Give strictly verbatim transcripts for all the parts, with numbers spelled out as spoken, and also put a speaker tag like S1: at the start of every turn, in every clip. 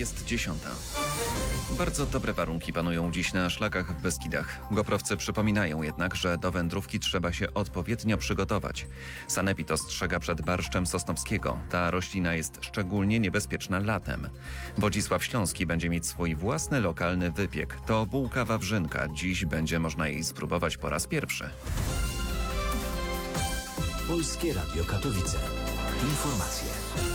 S1: Jest dziesiąta. Bardzo dobre warunki panują dziś na szlakach w Beskidach. Goprovcy przypominają jednak, że do wędrówki trzeba się odpowiednio przygotować. Sanepid ostrzega przed barszczem sosnowskiego. Ta roślina jest szczególnie niebezpieczna latem. Wodzisław Śląski będzie mieć swój własny lokalny wypiek. To bułka wawrzynka. Dziś będzie można jej spróbować po raz pierwszy.
S2: Polskie Radio Katowice. Informacje.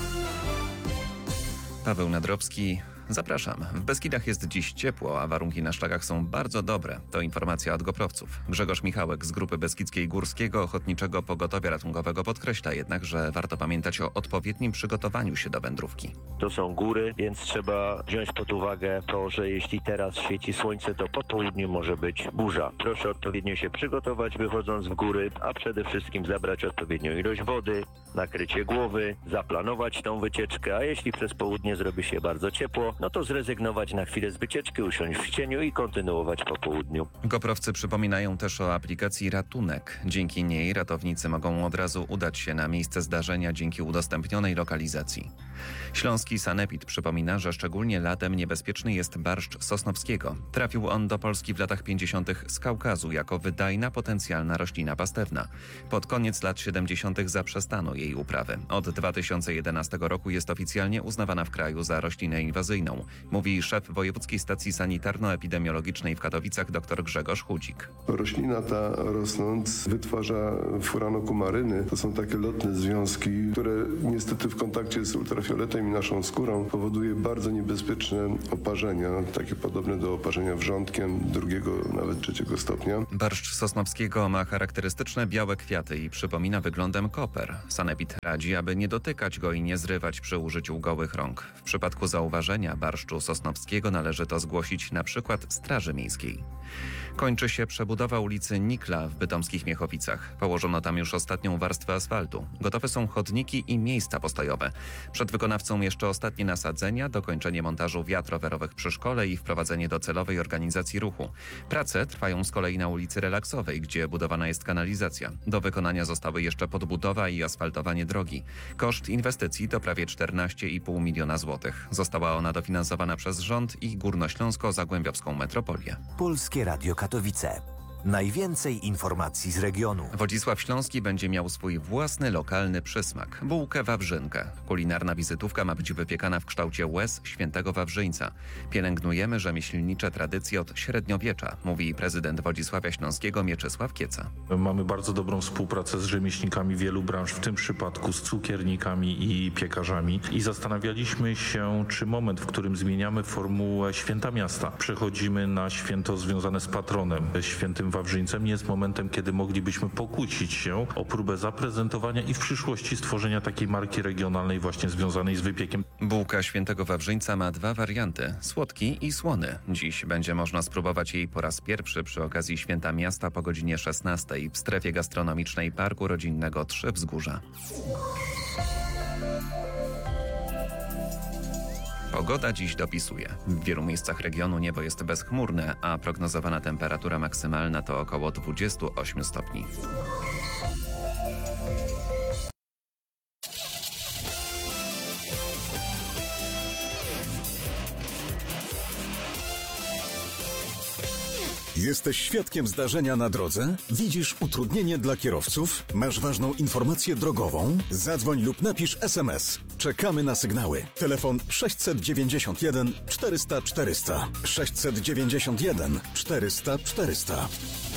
S1: Paweł Nadrobski. Zapraszam. W Beskidach jest dziś ciepło, a warunki na szlakach są bardzo dobre. To informacja od Goprovców. Grzegorz Michałek z Grupy Beskidzkiej Górskiego Ochotniczego Pogotowia Ratunkowego podkreśla jednak, że warto pamiętać o odpowiednim przygotowaniu się do wędrówki.
S3: To są góry, więc trzeba wziąć pod uwagę to, że jeśli teraz świeci słońce, to po południu może być burza. Proszę odpowiednio się przygotować wychodząc w góry, a przede wszystkim zabrać odpowiednią ilość wody, nakrycie głowy, zaplanować tą wycieczkę, a jeśli przez południe zrobi się bardzo ciepło, no to zrezygnować na chwilę z wycieczki, usiąść w cieniu i kontynuować po południu.
S1: Goprovcy przypominają też o aplikacji Ratunek. Dzięki niej ratownicy mogą od razu udać się na miejsce zdarzenia dzięki udostępnionej lokalizacji. Śląski Sanepid przypomina, że szczególnie latem niebezpieczny jest barszcz sosnowskiego. Trafił on do Polski w latach pięćdziesiątych z Kaukazu jako wydajna potencjalna roślina pastewna. Pod koniec lat siedemdziesiątych zaprzestano jej uprawy. Od dwa tysiące jedenastego roku jest oficjalnie uznawana w kraju za roślinę inwazyjną, mówi szef Wojewódzkiej Stacji Sanitarno-Epidemiologicznej w Katowicach dr Grzegorz Chudzik.
S4: Roślina ta rosnąc wytwarza furanokumaryny. To są takie lotne związki, które niestety w kontakcie z ultrafioletem i naszą skórą powoduje bardzo niebezpieczne oparzenia, takie podobne do oparzenia wrzątkiem drugiego, nawet trzeciego stopnia.
S1: Barszcz sosnowskiego ma charakterystyczne białe kwiaty i przypomina wyglądem koper. Sanepid radzi, aby nie dotykać go i nie zrywać przy użyciu gołych rąk. W przypadku zauważenia barszczu sosnowskiego należy to zgłosić na przykład Straży Miejskiej. Kończy się przebudowa ulicy Nikla w bytomskich Miechowicach. Położono tam już ostatnią warstwę asfaltu. Gotowe są chodniki i miejsca postojowe. Przed wykonawcą jeszcze ostatnie nasadzenia, dokończenie montażu wiat rowerowych przy szkole i wprowadzenie docelowej organizacji ruchu. Prace trwają z kolei na ulicy Relaksowej, gdzie budowana jest kanalizacja. Do wykonania zostały jeszcze podbudowa i asfaltowanie drogi. Koszt inwestycji to prawie czternaście i pół miliona złotych. Została ona dofinansowana przez rząd i Górnośląsko-Zagłębiowską Metropolię.
S2: Polskie Radio Katowice. Najwięcej informacji z regionu.
S1: Wodzisław Śląski będzie miał swój własny lokalny przysmak. Bułkę wawrzynkę. Kulinarna wizytówka ma być wypiekana w kształcie łez świętego Wawrzyńca. Pielęgnujemy rzemieślnicze tradycje od średniowiecza, mówi prezydent Wodzisławia Śląskiego Mieczysław Kieca.
S5: Mamy bardzo dobrą współpracę z rzemieślnikami wielu branż, w tym przypadku z cukiernikami i piekarzami. I zastanawialiśmy się, czy moment, w którym zmieniamy formułę święta miasta, przechodzimy na święto związane z patronem, świętym Wawrzyńcem, jest momentem, kiedy moglibyśmy pokłócić się o próbę zaprezentowania i w przyszłości stworzenia takiej marki regionalnej właśnie związanej z wypiekiem.
S1: Bułka świętego Wawrzyńca ma dwa warianty, słodki i słony. Dziś będzie można spróbować jej po raz pierwszy przy okazji Święta Miasta po godzinie szesnastej w strefie gastronomicznej Parku Rodzinnego Trzy Wzgórza. Pogoda dziś dopisuje. W wielu miejscach regionu niebo jest bezchmurne, a prognozowana temperatura maksymalna to około dwadzieścia osiem stopni.
S6: Jesteś świadkiem zdarzenia na drodze? Widzisz utrudnienie dla kierowców? Masz ważną informację drogową? Zadzwoń lub napisz es em es. Czekamy na sygnały. Telefon sześćset dziewięćdziesiąt jeden czterysta czterysta. sześćset dziewięćdziesiąt jeden czterysta czterysta.